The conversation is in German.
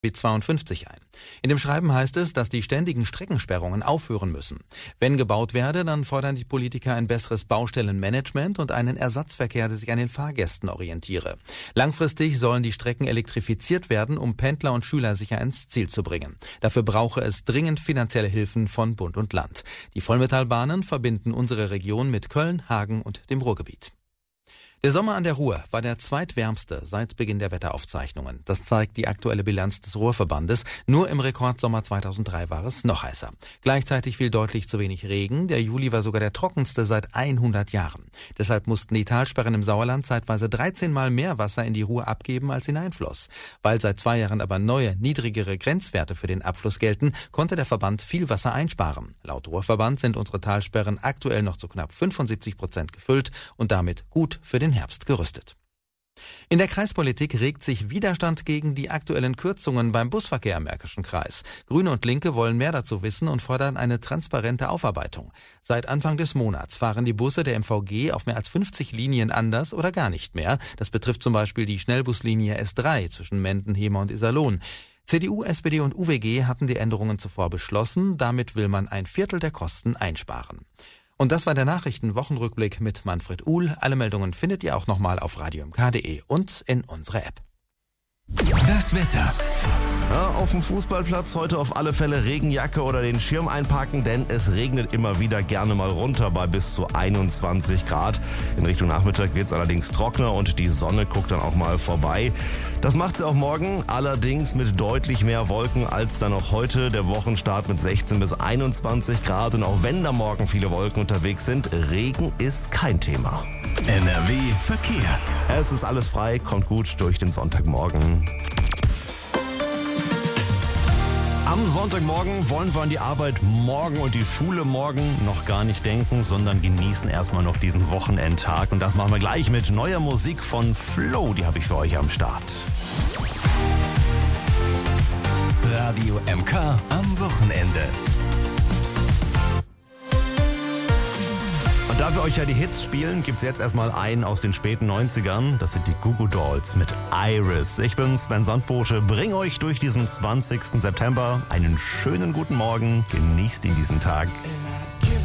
B52 ein. In dem Schreiben heißt es, dass die ständigen Streckensperrungen aufhören müssen. Wenn gebaut werde, dann fordern die Politiker ein besseres Baustellenmanagement und einen Ersatzverkehr, der sich an den Fahrgästen orientiere. Langfristig sollen die Strecken elektrifiziert werden, um Pendler und Schüler sicher ins Ziel zu bringen. Dafür brauche es dringend finanzielle Hilfen von Bund und Land. Die Vollmetallbahnen verbinden unsere Region mit Köln, Hagen und dem Ruhrgebiet. Der Sommer an der Ruhr war der zweitwärmste seit Beginn der Wetteraufzeichnungen. Das zeigt die aktuelle Bilanz des Ruhrverbandes. Nur im Rekordsommer 2003 war es noch heißer. Gleichzeitig fiel deutlich zu wenig Regen. Der Juli war sogar der trockenste seit 100 Jahren. Deshalb mussten die Talsperren im Sauerland zeitweise 13 Mal mehr Wasser in die Ruhr abgeben, als hineinfloss. Weil seit 2 Jahren aber neue, niedrigere Grenzwerte für den Abfluss gelten, konnte der Verband viel Wasser einsparen. Laut Ruhrverband sind unsere Talsperren aktuell noch zu knapp 75% gefüllt und damit gut für den Herbst gerüstet. In der Kreispolitik regt sich Widerstand gegen die aktuellen Kürzungen beim Busverkehr im Märkischen Kreis. Grüne und Linke wollen mehr dazu wissen und fordern eine transparente Aufarbeitung. Seit Anfang des Monats fahren die Busse der MVG auf mehr als 50 Linien anders oder gar nicht mehr. Das betrifft zum Beispiel die Schnellbuslinie S3 zwischen Menden, Hemer und Iserlohn. CDU, SPD und UWG hatten die Änderungen zuvor beschlossen. Damit will man 1/4 der Kosten einsparen. Und das war der Nachrichtenwochenrückblick mit Manfred Uhl. Alle Meldungen findet ihr auch nochmal auf radiomk.de und in unserer App. Das Wetter. Ja, auf dem Fußballplatz heute auf alle Fälle Regenjacke oder den Schirm einpacken, denn es regnet immer wieder gerne mal runter bei bis zu 21 Grad. In Richtung Nachmittag wird es allerdings trockener und die Sonne guckt dann auch mal vorbei. Das macht sie auch morgen, allerdings mit deutlich mehr Wolken als dann auch heute. Der Wochenstart mit 16 bis 21 Grad und auch wenn da morgen viele Wolken unterwegs sind, Regen ist kein Thema. NRW Verkehr. Es ist alles frei, kommt gut durch den Sonntagmorgen. Am Sonntagmorgen wollen wir an die Arbeit morgen und die Schule morgen noch gar nicht denken, sondern genießen erstmal noch diesen Wochenendtag. Und das machen wir gleich mit neuer Musik von Flo, die habe ich für euch am Start. Radio MK am Wochenende. Und da wir euch ja die Hits spielen, gibt's jetzt erstmal einen aus den späten 90ern. Das sind die Goo Goo Dolls mit Iris. Ich bin Sven Sandbote, bring euch durch diesen 20. September einen schönen guten Morgen. Genießt ihn diesen Tag.